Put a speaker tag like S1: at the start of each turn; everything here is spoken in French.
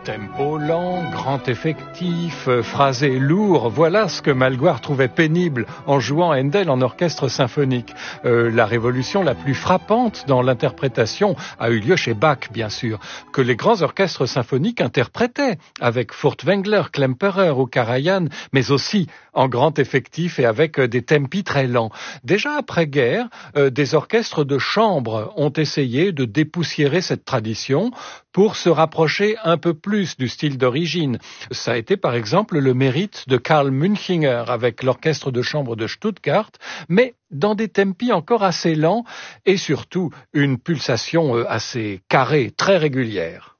S1: Tempo lent, grand effectif, phrasé lourd, voilà ce que Malgoire trouvait pénible en jouant Handel en orchestre symphonique. La révolution la plus frappante dans l'interprétation a eu lieu chez Bach, bien sûr, que les grands orchestres symphoniques interprétaient, avec Furtwängler, Klemperer ou Karajan, mais aussi en grand effectif et avec des tempi très lents. Déjà après-guerre, des orchestres de chambre ont essayé de dépoussiérer cette tradition pour se rapprocher un peu plus du style d'origine. Ça a été par exemple le mérite de Karl Münchinger avec l'orchestre de chambre de Stuttgart, mais dans des tempi encore assez lents et surtout une pulsation assez carrée, très régulière.